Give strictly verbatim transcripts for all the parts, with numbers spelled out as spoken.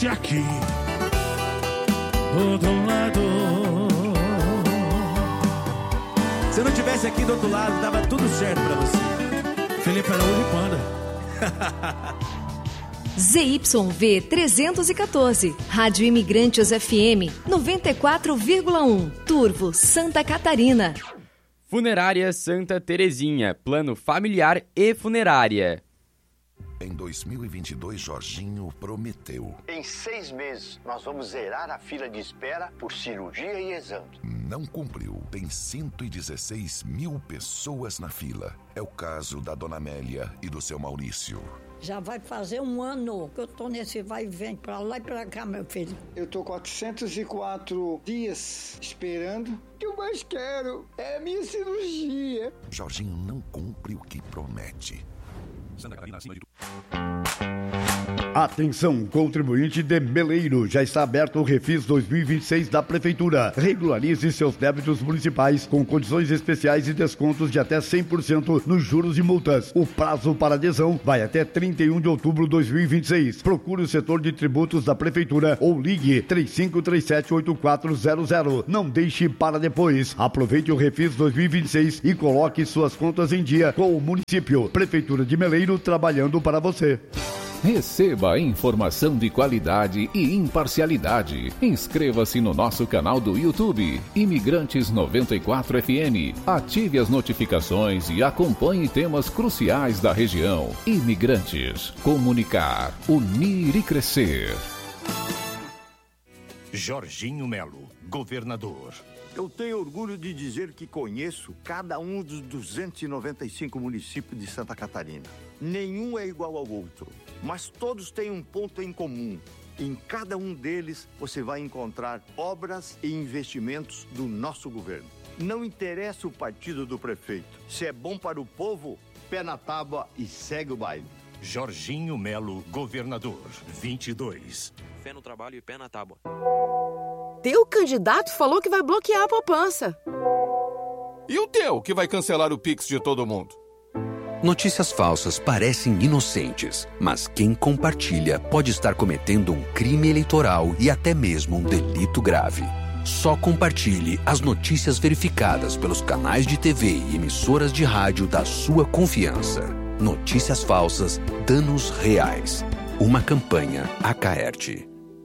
Aqui, do outro lado. Se eu não tivesse aqui do outro lado, dava tudo certo pra você. Felipe Araújo Panda. Z Y V trezentos e quatorze, Rádio Imigrantes F M noventa e quatro vírgula um, Turvo, Santa Catarina. Funerária Santa Terezinha, plano familiar e funerária. Em dois mil e vinte e dois, Jorginho prometeu. Em seis meses, nós vamos zerar a fila de espera por cirurgia e exame. Não cumpriu. Tem cento e dezesseis mil pessoas na fila. É o caso da Dona Amélia e do seu Maurício. Já vai fazer um ano que eu tô nesse vai e vem pra lá e pra cá, meu filho. Eu tô quatrocentos e quatro dias esperando. O que eu mais quero é a minha cirurgia. Jorginho não cumpre o que promete. Santa Catarina acima de tudo. Atenção, contribuinte de Meleiro, já está aberto o Refis dois mil e vinte e seis da Prefeitura. Regularize seus débitos municipais com condições especiais e descontos de até cem por cento nos juros e multas. O prazo para adesão vai até trinta e um de outubro de dois mil e vinte e seis. Procure o setor de tributos da Prefeitura ou ligue três cinco três sete oito quatro zero zero. Não deixe para depois. Aproveite o Refis dois mil e vinte e seis e coloque suas contas em dia com o município. Prefeitura de Meleiro, trabalhando para você. Receba informação de qualidade e imparcialidade. Inscreva-se no nosso canal do YouTube, Imigrantes noventa e quatro F M. Ative as notificações e acompanhe temas cruciais da região. Imigrantes. Comunicar, unir e crescer. Jorginho Melo, governador. Eu tenho orgulho de dizer que conheço cada um dos duzentos e noventa e cinco municípios de Santa Catarina. Nenhum é igual ao outro, mas todos têm um ponto em comum. Em cada um deles você vai encontrar obras e investimentos do nosso governo. Não interessa o partido do prefeito. Se é bom para o povo, pé na tábua e segue o baile. Jorginho Melo, governador, vinte e dois. Fé no trabalho e pé na tábua. Teu candidato falou que vai bloquear a poupança. E o teu, que vai cancelar o Pix de todo mundo? Notícias falsas parecem inocentes, mas quem compartilha pode estar cometendo um crime eleitoral e até mesmo um delito grave. Só compartilhe as notícias verificadas pelos canais de T V e emissoras de rádio da sua confiança. Notícias falsas, danos reais. Uma campanha Acaerte.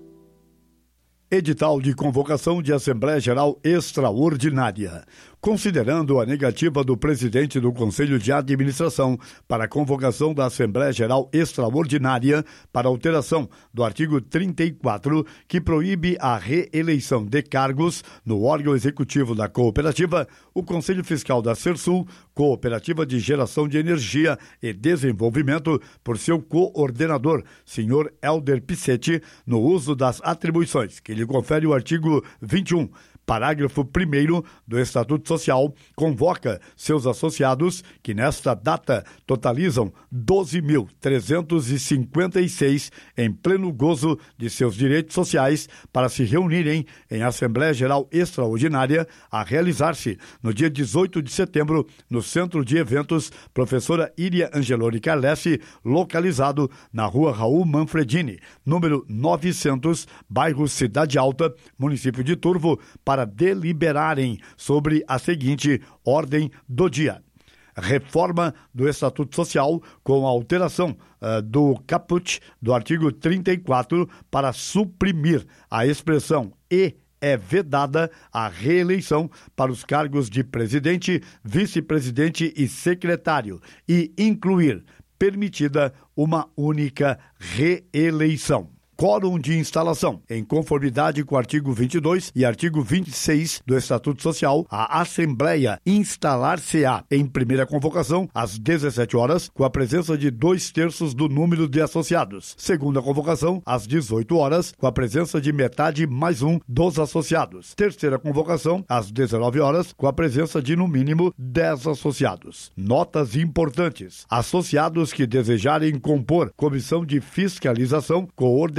Edital de convocação de Assembleia Geral Extraordinária. Considerando a negativa do presidente do Conselho de Administração para a convocação da Assembleia Geral Extraordinária para alteração do artigo trinta e quatro, que proíbe a reeleição de cargos no órgão executivo da cooperativa, o Conselho Fiscal da Sersul, Cooperativa de Geração de Energia e Desenvolvimento, por seu coordenador, senhor Helder Pissetti, no uso das atribuições que lhe confere o artigo vinte e um, parágrafo primeiro do Estatuto Social, convoca seus associados, que nesta data totalizam doze mil trezentos e cinquenta e seis, em pleno gozo de seus direitos sociais, para se reunirem em Assembleia Geral Extraordinária a realizar-se no dia dezoito de setembro no Centro de Eventos Professora Iria Angeloni Carlessi, localizado na Rua Raul Manfredini, número novecentos, bairro Cidade Alta, município de Turvo, para deliberarem sobre a seguinte ordem do dia. Reforma do Estatuto Social com a alteração uh, do caput do artigo trinta e quatro para suprimir a expressão e é vedada a reeleição para os cargos de presidente, vice-presidente e secretário e incluir permitida uma única reeleição. Quórum de instalação. Em conformidade com o artigo vinte e dois e artigo vinte e seis do Estatuto Social, a Assembleia instalar-se-á em primeira convocação às dezessete horas, com a presença de dois terços do número de associados. Segunda convocação, às dezoito horas, com a presença de metade mais um dos associados. Terceira convocação, às dezenove horas, com a presença de no mínimo dez associados. Notas importantes. Associados que desejarem compor comissão de fiscalização coordenada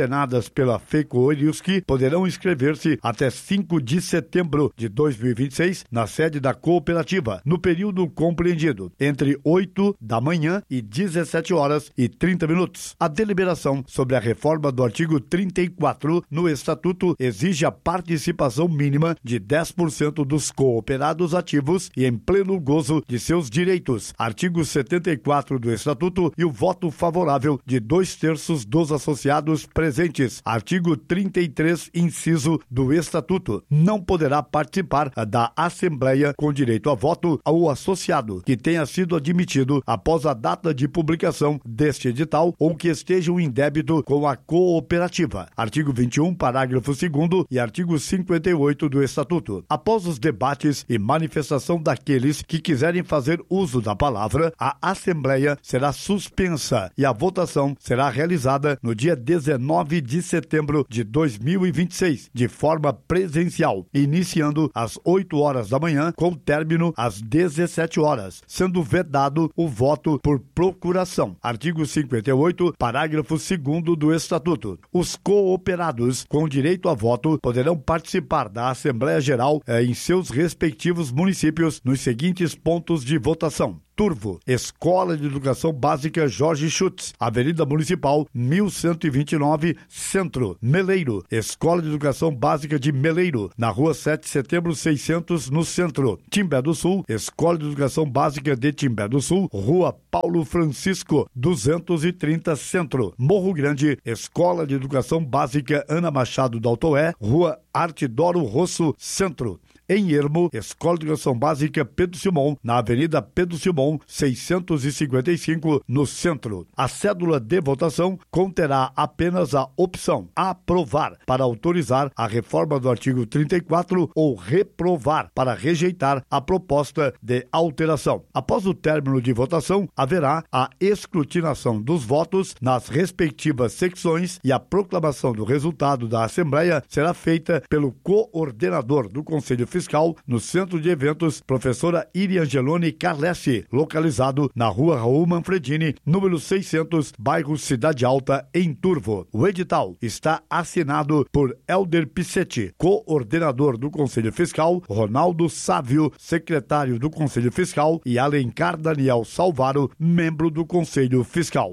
coordenadas pela FECOERUSC poderão inscrever-se até cinco de setembro de dois mil e vinte e seis na sede da cooperativa, no período compreendido entre oito da manhã e dezessete horas e trinta minutos. A deliberação sobre a reforma do artigo trinta e quatro no Estatuto exige a participação mínima de dez por cento dos cooperados ativos e em pleno gozo de seus direitos. Artigo setenta e quatro do Estatuto e o voto favorável de dois terços dos associados presentes. Artigo trinta e três, inciso do Estatuto. Não poderá participar da Assembleia com direito a voto ao associado que tenha sido admitido após a data de publicação deste edital ou que estejam em débito com a cooperativa. Artigo vinte e um, parágrafo segundo e artigo cinquenta e oito do Estatuto. Após os debates e manifestação daqueles que quiserem fazer uso da palavra, a Assembleia será suspensa e a votação será realizada no dia dezenove de setembro de dois mil e vinte e seis, de forma presencial, iniciando às oito horas da manhã, com término às dezessete horas, sendo vedado o voto por procuração. Artigo cinquenta e oito, parágrafo segundo do Estatuto. Os cooperados com direito a voto poderão participar da Assembleia Geral eh, em seus respectivos municípios nos seguintes pontos de votação. Turvo, Escola de Educação Básica Jorge Schutz, Avenida Municipal mil cento e vinte e nove, Centro. Meleiro, Escola de Educação Básica de Meleiro, na Rua sete de setembro seiscentos, no Centro. Timbé do Sul, Escola de Educação Básica de Timbé do Sul, Rua Paulo Francisco, duzentos e trinta, Centro. Morro Grande, Escola de Educação Básica Ana Machado da Altoé, Rua Artidoro Rosso, Centro. Em Ermo, Escola de Educação Básica Pedro Simão, na Avenida Pedro Simão, seiscentos e cinquenta e cinco, no Centro. A cédula de votação conterá apenas a opção aprovar para autorizar a reforma do artigo trinta e quatro ou reprovar para rejeitar a proposta de alteração. Após o término de votação, haverá a escrutinação dos votos nas respectivas secções e a proclamação do resultado da Assembleia será feita pelo coordenador do Conselho Fiscal no Centro de Eventos, professora Iri Angeloni Carlessi, localizado na Rua Raul Manfredini, número seiscentos, bairro Cidade Alta, em Turvo. O edital está assinado por Helder Pissetti, coordenador do Conselho Fiscal, Ronaldo Sávio, secretário do Conselho Fiscal, e Alencar Daniel Salvaro, membro do Conselho Fiscal.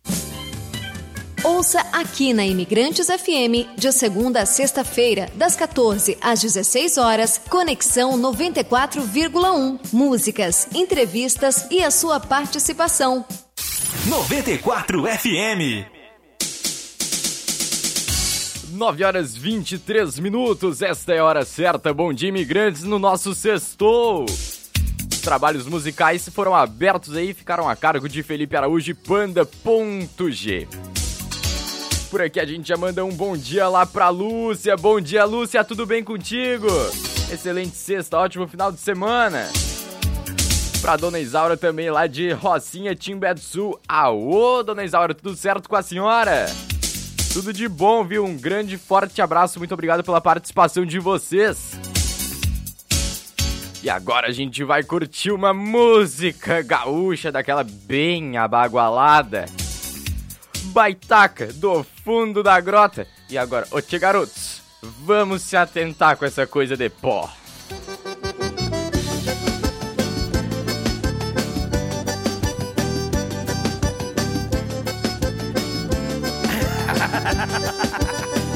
Ouça aqui na Imigrantes F M, de segunda a sexta-feira, das quatorze às dezesseis horas, Conexão noventa e quatro vírgula um. Músicas, entrevistas e a sua participação. noventa e quatro F M. nove horas e vinte e três minutos, esta é a hora certa. Bom dia, imigrantes, no nosso sextou. Os trabalhos musicais foram abertos aí, ficaram a cargo de Felipe Araújo e Panda.g. Por aqui a gente já manda um bom dia lá pra Lúcia. Bom dia, Lúcia, tudo bem contigo? Excelente sexta, ótimo final de semana. Pra Dona Isaura também lá de Rocinha, Timbé do Sul. Aô, Dona Isaura, tudo certo com a senhora? Tudo de bom, viu? Um grande, forte abraço, muito obrigado pela participação de vocês. E agora a gente vai curtir uma música gaúcha, daquela bem abagualada. Baitaca, do fundo da grota. E agora, ô tchê garotos, vamos se atentar com essa coisa de pó.